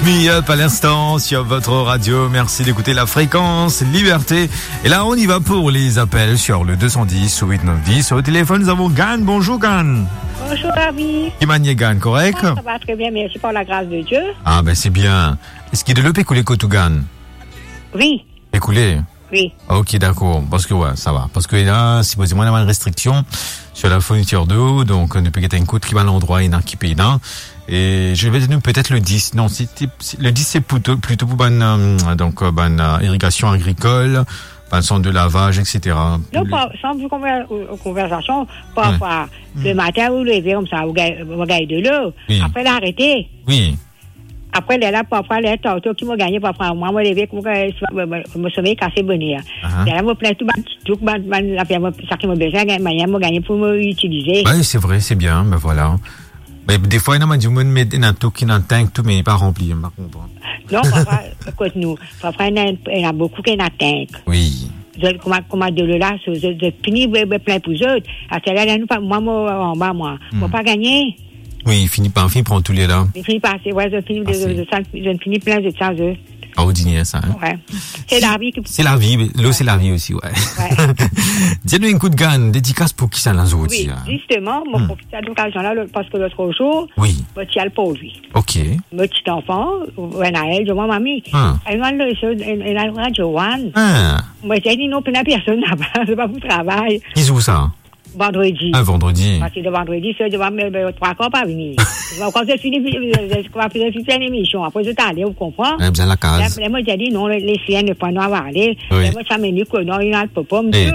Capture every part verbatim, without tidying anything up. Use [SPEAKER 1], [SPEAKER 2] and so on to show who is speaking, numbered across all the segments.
[SPEAKER 1] Me Up à l'instant sur votre radio. Merci d'écouter la fréquence Liberté. Et là, on y va pour les appels sur le deux cent dix ou huit neuf dix. Au téléphone, nous avons Gan. Bonjour Gan.
[SPEAKER 2] Bonjour Ravi.
[SPEAKER 1] Kimanye Gan, correct?
[SPEAKER 2] Ça va très bien, merci par la grâce de Dieu.
[SPEAKER 1] Ah ben c'est bien. Est-ce qu'il est de l'E P Koulé Gan?
[SPEAKER 2] Oui.
[SPEAKER 1] Écoulé?
[SPEAKER 2] Oui.
[SPEAKER 1] Ok, d'accord. Parce que ouais, ça va. Parce que là, supposément, il y a une restriction sur la fourniture d'eau. Donc, ne peut être un coup qui va à l'endroit, il n'a qui paye d'un. Et je vais donner peut-être le dix. Non, c'était, le dix, c'est plutôt, plutôt pour ban, euh, donc, euh, ban, euh, irrigation agricole, ban, centre de lavage, et cetera.
[SPEAKER 2] Non, le... pas, sans vous conversation, parfois, ouais. Le matin, vous levez comme ça, vous gagnez de l'eau. Oui. Après, l'arrêter.
[SPEAKER 1] Oui.
[SPEAKER 2] Après, là, parfois, les tantôt qui m'ont gagné, parfois, moi, moi, levé, comme me sommeil cassé bonheur. Là, moi, plein tout, tout, ça qui m'a besoin, manière, m'a gagné pour m'utiliser.
[SPEAKER 1] Oui, c'est vrai, c'est bien, ben voilà. Mais des fois, il y a du monde met un tout qui n'en tank tout, mais il n'est pas rempli, je ne comprends pas.
[SPEAKER 2] Non, parfois, écoute-nous, parfois, il y en a beaucoup qui n'en tank.
[SPEAKER 1] Oui.
[SPEAKER 2] Comment, comment de là, je finis plein pour eux autres. À ce là, moi, moi, en bas, moi, je ne peux pas gagner.
[SPEAKER 1] Oui, il finit par, il finit par tous les là.
[SPEAKER 2] Il finit par, c'est, ouais, je finis, de, de, de, de, je finis plein de ça, eux.
[SPEAKER 1] Ah, au dîner, ça, hein.
[SPEAKER 2] Ouais. C'est la vie.
[SPEAKER 1] C'est la vie, l'eau, ouais. C'est la vie aussi, ouais. Ouais. Dis-nous un coup de gagne, dédicace pour qui ça l'a autres.
[SPEAKER 2] Oui, hein. Justement, moi, hmm. profite de l'occasion-là, parce que l'autre jour,
[SPEAKER 1] oui.
[SPEAKER 2] Je tiens pour lui.
[SPEAKER 1] OK.
[SPEAKER 2] Mon petit enfant, Naël, je vois mamie.
[SPEAKER 1] Ah.
[SPEAKER 2] Elle m'a dit, elle a dit, Joanne.
[SPEAKER 1] Ah.
[SPEAKER 2] Moi, j'ai dit, non, plus personne là-bas, c'est pas pour travail.
[SPEAKER 1] Qui où ça?
[SPEAKER 2] Vendredi.
[SPEAKER 1] Un vendredi.
[SPEAKER 2] Parce que le vendredi, c'est de me trois corps pas venir. Quand je finis, je finis une émission. Après, je t'allais, vous comprenez?
[SPEAKER 1] Eh bien, la case.
[SPEAKER 2] Moi, j'ai dit, non, les siennes ne peuvent pas aller.
[SPEAKER 1] Oui.
[SPEAKER 2] Moi, ça m'a dit que non, il y a pas pomme.
[SPEAKER 1] Il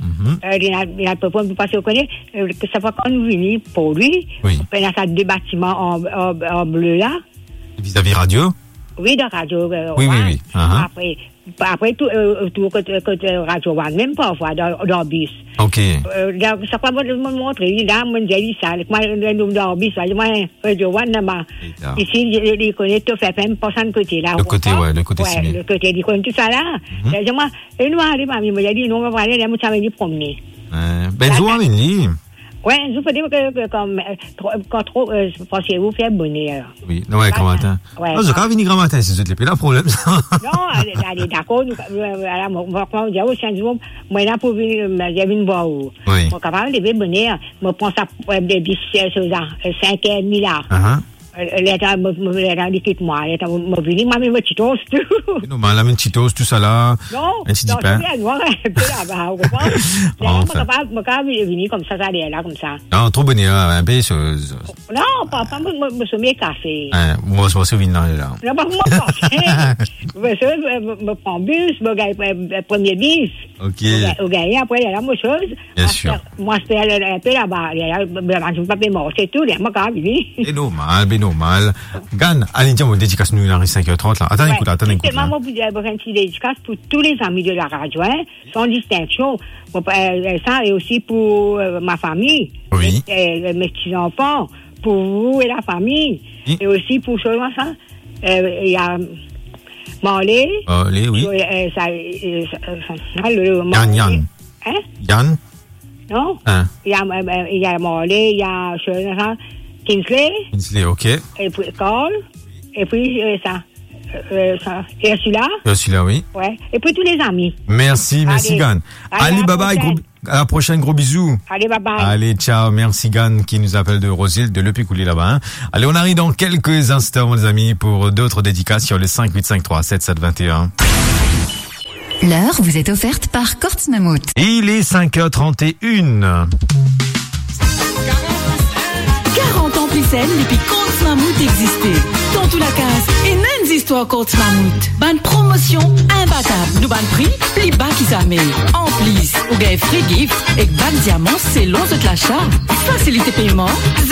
[SPEAKER 2] y a pas pomme, parce que vous connaissez, que ça va quand nous venir pour lui.
[SPEAKER 1] Oui.
[SPEAKER 2] On a deux bâtiments en bleu là.
[SPEAKER 1] Vis-à-vis radio?
[SPEAKER 2] Oui, de radio.
[SPEAKER 1] Oui, oui, oui.
[SPEAKER 2] Après, après tout, euh, tout côté, côté radio one, même parfois dans, dans le bus.
[SPEAKER 1] Ok.
[SPEAKER 2] Euh, ça va me montrer, là, moi, j'ai dit ça, moi, dans le bus, moi, radio one, là-bas. Ici, il connaît tout fait, même pas ça de côté, là.
[SPEAKER 1] Le côté, ouais, le côté
[SPEAKER 2] ouais, le côté, il connaît tout ça, là. Et moi, et nous, allez, mamie, moi, j'ai dit, non, on va aller, là, moi, ça m'a dit promener.
[SPEAKER 1] Ben, je vois, Lily.
[SPEAKER 2] Ouais, je peux dire que, que comme, quand trop, euh, pensez-vous faire bonheur.
[SPEAKER 1] Oui, non, ouais, grand matin. Ouais. Non, je vais venir grand matin, c'est tout, puis là, problème, ça.
[SPEAKER 2] Non, allez, d'accord, nous, voilà, moi, moi, j'ai aussi un jour, moi, là, pour venir, j'ai vu une voix où.
[SPEAKER 1] Oui.
[SPEAKER 2] Moi, capable de lever bonheur, moi, pense à, des dix, cinq et demi, là.
[SPEAKER 1] Uh-huh.
[SPEAKER 2] L'état, l'équipe, moi, l'état, moi, venir, moi, même, Cheetos, tout.
[SPEAKER 1] Non, mais la même Cheetos, tout ça là.
[SPEAKER 2] Non, un petit pain. Non, c'est noir, un peu là-bas, vous comprenez? Moi, capable, moi, capable de venir comme ça, ça allait là, comme ça.
[SPEAKER 1] Non, trop bonheur, un peu, chose.
[SPEAKER 2] Non, pas, pas, moi, me sommeil café.
[SPEAKER 1] Hein, moi, je me souviens là, là.
[SPEAKER 2] Non, pas moi, café. Je me prends bus, je gagne, premier bus.
[SPEAKER 1] Ok.
[SPEAKER 2] Je gagne, après, il y a la même chose.
[SPEAKER 1] Bien sûr.
[SPEAKER 2] Moi, je fais un peu là-bas, je ne peux pas mort, c'est tout, moi, capable, venir.
[SPEAKER 1] C'est normal, bien normal. Gan, allez, tiens, on dédicace nous, il arrive cinq heures trente, là. Attends, écoute, attends, écoute.
[SPEAKER 2] C'est maman, vous avez une petite dédicace pour tous les amis de la radio, hein, sans distinction. Ça, et aussi pour ma famille.
[SPEAKER 1] Oui.
[SPEAKER 2] Mes petits-enfants, pour vous et la famille.
[SPEAKER 1] Oui.
[SPEAKER 2] Et aussi pour seulement ça. Il y a Marley.
[SPEAKER 1] Marley, oui. Yann, Yann.
[SPEAKER 2] Hein?
[SPEAKER 1] Yann?
[SPEAKER 2] Non?
[SPEAKER 1] Hein?
[SPEAKER 2] Il y a, il y a Marley, il y a Kinsley.
[SPEAKER 1] Kinsley, ok.
[SPEAKER 2] Et puis Carl. Et puis euh, ça. Euh, ça. Et celui-là.
[SPEAKER 1] Et celui-là, oui.
[SPEAKER 2] Ouais. Et puis tous les amis.
[SPEAKER 1] Merci, merci Gan. Allez, bye bye. Gros, à la prochaine, gros bisous.
[SPEAKER 2] Allez, bye bye.
[SPEAKER 1] Allez, ciao. Merci Gan qui nous appelle de Rosil, de Le Picoulé là-bas. Hein. Allez, on arrive dans quelques instants, les amis, pour d'autres dédicaces sur le cinq huit cinq trois sept sept deux un.
[SPEAKER 3] L'heure vous est offerte par Kortz Mammut.
[SPEAKER 1] Il est cinq heures trente et une.
[SPEAKER 4] quarante ans plus saine depuis Kortz Mammut existait. Dans tout la case, et même histoires Kortz Mammut. Ban promotion imbattable. Nous ban prix, plus bas qu'ils jamais. En plus, ou gain free gift, et ban diamant, c'est long de l'achat. Facilité paiement,